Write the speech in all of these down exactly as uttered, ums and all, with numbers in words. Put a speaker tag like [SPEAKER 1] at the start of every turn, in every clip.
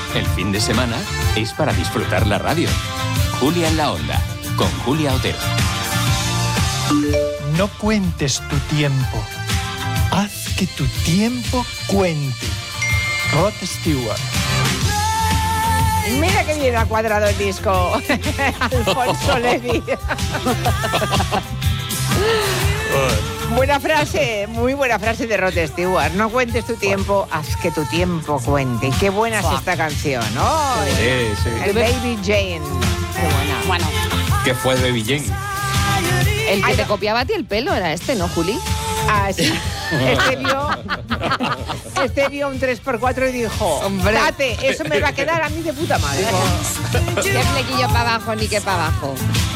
[SPEAKER 1] El fin de semana es para disfrutar la radio. Julia en la Onda, con Julia Otero.
[SPEAKER 2] No cuentes tu tiempo. Haz que tu tiempo cuente. Rod Stewart.
[SPEAKER 3] Mira que bien ha cuadrado el disco. Alfonso Levy. Buena frase, muy buena frase de Rod Stewart. No cuentes tu tiempo, haz que tu tiempo cuente. Qué buena es esta canción, ¿no?
[SPEAKER 1] Sí, sí.
[SPEAKER 3] El Baby Jane. Qué buena.
[SPEAKER 4] Bueno.
[SPEAKER 1] ¿Qué fue Baby Jane?
[SPEAKER 4] El que
[SPEAKER 3] Ay,
[SPEAKER 4] te
[SPEAKER 3] no.
[SPEAKER 4] copiaba a ti el pelo era este, ¿no, Juli?
[SPEAKER 3] Ah, sí. Este vio, este vio un tres por cuatro y dijo,
[SPEAKER 4] Hombre.
[SPEAKER 3] date, eso me va a quedar a mí de puta madre.
[SPEAKER 4] Qué flequillo para abajo ni qué para abajo.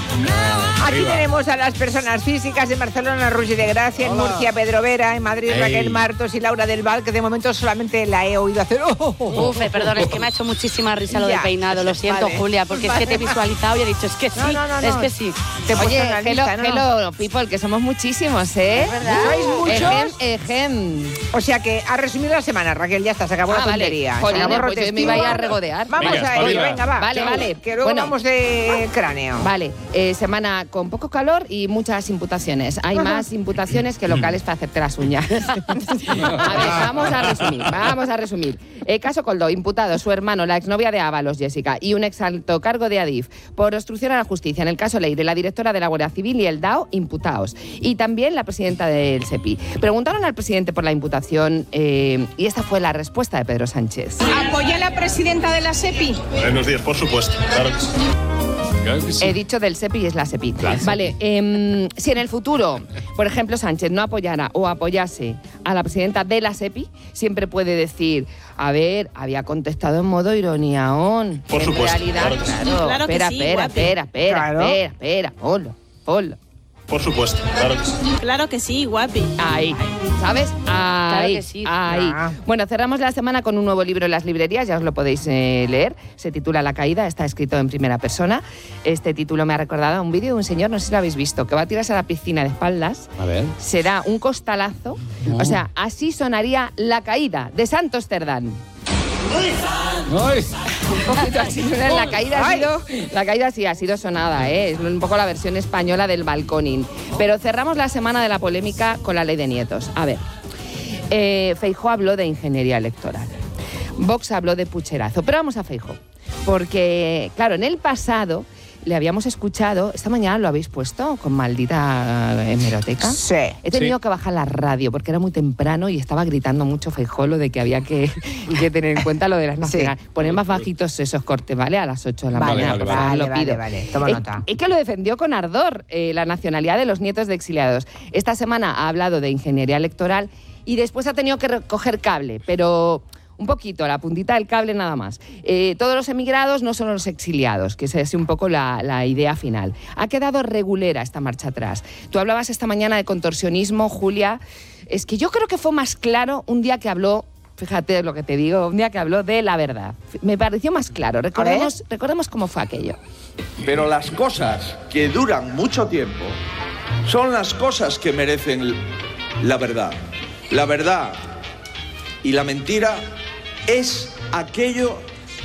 [SPEAKER 3] Aquí
[SPEAKER 1] Arriba.
[SPEAKER 3] tenemos a las personas físicas en Barcelona, Rugi de Gracia, en Murcia, Pedro Vera, en Madrid,
[SPEAKER 1] Ey.
[SPEAKER 3] Raquel Martos y Laura del Val, que de momento solamente la he oído hacer. Oh, oh, oh.
[SPEAKER 4] Uf, eh, perdón, es que me ha hecho muchísima risa lo
[SPEAKER 3] Ya.
[SPEAKER 4] del peinado. Lo siento,
[SPEAKER 3] Vale.
[SPEAKER 4] Julia, porque es que te he visualizado y he dicho, es que sí,
[SPEAKER 3] No, no, no,
[SPEAKER 4] es
[SPEAKER 3] no.
[SPEAKER 4] que sí.
[SPEAKER 3] Te he puesto
[SPEAKER 4] Oye,
[SPEAKER 3] en la
[SPEAKER 4] hello,
[SPEAKER 3] lista, ¿no?
[SPEAKER 4] hello, people, que somos muchísimos, ¿eh?
[SPEAKER 3] ¿Es verdad? ¿Sois muchos?
[SPEAKER 4] Ejem, ejem.
[SPEAKER 3] O sea que, a resumir la semana, Raquel, ya está, se acabó
[SPEAKER 4] Ah,
[SPEAKER 3] la
[SPEAKER 4] vale.
[SPEAKER 3] tontería. Se
[SPEAKER 4] Jolines,
[SPEAKER 3] acabó
[SPEAKER 4] pues yo
[SPEAKER 3] Rod
[SPEAKER 4] me iba a ir a
[SPEAKER 3] Stewart.
[SPEAKER 4] regodear.
[SPEAKER 3] Vamos
[SPEAKER 1] Venga,
[SPEAKER 3] a ello,
[SPEAKER 1] espabila.
[SPEAKER 3] venga, va.
[SPEAKER 4] Vale,
[SPEAKER 3] Chao.
[SPEAKER 4] vale.
[SPEAKER 3] Que luego
[SPEAKER 4] Bueno.
[SPEAKER 3] vamos de cráneo.
[SPEAKER 4] Vale, eh, semana con poco calor y muchas imputaciones. Hay más imputaciones que locales para hacerte las uñas. A ver, vamos a resumir, vamos a resumir. Eh, caso Coldo, imputado su hermano, la exnovia de Ábalos, Jessica, y un exalto cargo de Adif por obstrucción a la justicia. En el caso Leire, la directora de la Guardia Civil y el D A O, imputados. Y también la presidenta del SEPI. Preguntaron al presidente por la imputación eh, y esta fue la respuesta de Pedro Sánchez.
[SPEAKER 5] ¿Apoya a la presidenta de la SEPI?
[SPEAKER 6] Buenos días, por supuesto. Claro que sí.
[SPEAKER 1] Claro que sí.
[SPEAKER 4] He dicho del SEPI y es la SEPI.
[SPEAKER 1] La SEPI.
[SPEAKER 4] Vale, eh, si en el futuro, por ejemplo, Sánchez no apoyara o apoyase a la presidenta de la SEPI, siempre puede decir, a ver, había contestado en modo ironía, on.
[SPEAKER 6] Por
[SPEAKER 4] en
[SPEAKER 6] supuesto,
[SPEAKER 4] realidad,
[SPEAKER 6] claro que sí.
[SPEAKER 4] claro,
[SPEAKER 5] Claro que
[SPEAKER 4] espera,
[SPEAKER 5] sí,
[SPEAKER 4] espera,
[SPEAKER 5] guapi.
[SPEAKER 4] espera, espera,
[SPEAKER 3] Claro.
[SPEAKER 4] espera, espera, ponlo, ponlo.
[SPEAKER 6] Por supuesto, claro que sí.
[SPEAKER 5] Claro que sí, guapi.
[SPEAKER 4] Ahí, ¿sabes? Ahí,
[SPEAKER 5] que sí.
[SPEAKER 4] ahí.
[SPEAKER 3] Ah.
[SPEAKER 4] Bueno, cerramos la semana con un nuevo libro en las librerías, ya os lo podéis eh, leer. Se titula La caída, está escrito en primera persona. Este título me ha recordado a un vídeo de un señor, no sé si lo habéis visto, que va a tirarse a la piscina de espaldas.
[SPEAKER 1] A ver.
[SPEAKER 4] Se da un costalazo. O sea, así sonaría La caída de Santos Cerdán.
[SPEAKER 1] ¡Ay!
[SPEAKER 4] Un poquito así, la caída ha sido, la caída sí ha sido sonada, ¿eh? Es un poco la versión española del balconing. Pero cerramos la semana de la polémica con la ley de nietos. A ver, eh, Feijóo habló de ingeniería electoral. Vox habló de pucherazo. Pero vamos a Feijóo. Porque, claro, en el pasado le habíamos escuchado, esta mañana lo habéis puesto con maldita eh, hemeroteca.
[SPEAKER 3] Sí.
[SPEAKER 4] He tenido
[SPEAKER 1] Sí.
[SPEAKER 4] que bajar la radio porque era muy temprano y estaba gritando mucho Feijóo lo de que había que, que tener en cuenta lo de las nacionales. Poner más bajitos esos cortes, ¿vale? A las ocho de la
[SPEAKER 3] Vale,
[SPEAKER 4] mañana,
[SPEAKER 1] vale,
[SPEAKER 4] por favor,
[SPEAKER 3] vale,
[SPEAKER 4] lo
[SPEAKER 3] vale,
[SPEAKER 4] pido.
[SPEAKER 3] vale. Toma
[SPEAKER 4] Es-
[SPEAKER 3] nota.
[SPEAKER 4] Es que lo defendió con ardor eh, la nacionalidad de los nietos de exiliados. Esta semana ha hablado de ingeniería electoral y después ha tenido que recoger cable, pero un poquito, la puntita del cable nada más. Eh, todos los emigrados no son los exiliados, que esa es un poco la, la idea final. Ha quedado regulera esta marcha atrás. Tú hablabas esta mañana de contorsionismo, Julia. Es que yo creo que fue más claro un día que habló, fíjate lo que te digo, un día que habló de la verdad. Me pareció más claro. Recordemos, recordemos cómo fue aquello.
[SPEAKER 7] Pero las cosas que duran mucho tiempo son las cosas que merecen la verdad. La verdad y la mentira es aquello